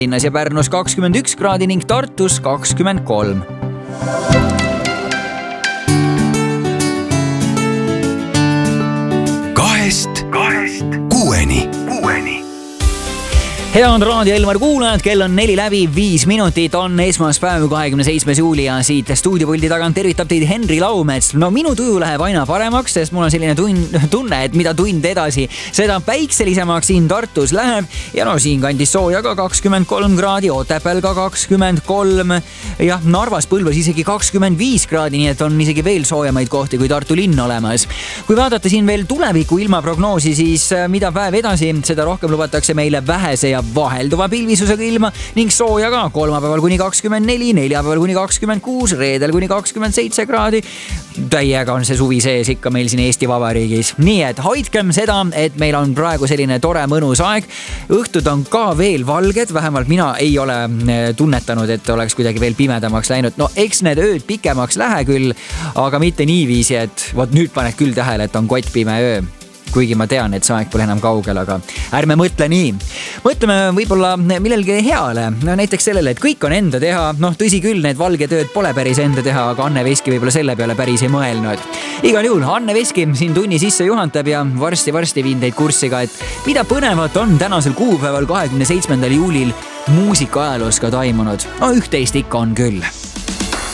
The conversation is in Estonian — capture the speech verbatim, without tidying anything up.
Linnas ja Pärnus kakskümmend üks kraadi ning Tartus kakskümmend kolm. Kahest, kahest kuueni, kuueni. Head Raadio Elmar kuulajad, kell on neli läbi viis minutit, on esmaspäev kahekümne seitsmes juuli ja siit stuudiopuldi tagant tervitab teid Henri Laumets. No minu tuju läheb aina paremaks, sest mul on selline tund, tunne, et mida tund edasi, seda päikselisemaks siin Tartus läheb. Ja no siin kandis sooja ka kakskümmend kolm kraadi, Otepääl ka kakskümmend kolm. Jah, Narvas Põlvas isegi kakskümmend viis kraadi, nii et on isegi veel soojamaid kohti kui Tartu linn olemas. Kui vaadata siin veel tuleviku ilmaprognoosi, siis mida päev edasi, seda rohkem lubatakse meile vähese ja vahelduva pilvisusega ilma ning sooja ka kolmapäeval kuni kakskümmend neli, neljapäeval kuni kakskümmend kuus, reedel kuni kakskümmend seitse kraadi. Täiega on see suvi sees ikka meil siin Eesti Vabariigis. Nii et hoidkem seda, et meil on praegu selline tore mõnus aeg. Õhtud on ka veel valged, vähemalt mina ei ole tunnetanud, et oleks kuidagi veel pimedamaks läinud. No eks need ööd pikemaks lähe küll, aga mitte niiviisi, et vot nüüd paned küll tähele, et on kottpime öö. Kuigi ma tean, et see aeg pole enam kaugel, aga ärme mõtle nii. Mõtleme võib-olla millelgi heale. No näiteks sellele, et kõik on enda teha. Noh, tõsi küll, need valged ööd pole päris enda teha, aga Anne Veski võib-olla selle peale päris ei mõelnud. Igal juhul Anne Veski siin tunni sisse juhantab ja varsti-varsti viin teid kurssiga, et mida põnevat on tänasel kuupäeval kahekümne seitsmendal juulil muusika ajaloos ka taimunud. No üht-teist ikka on küll.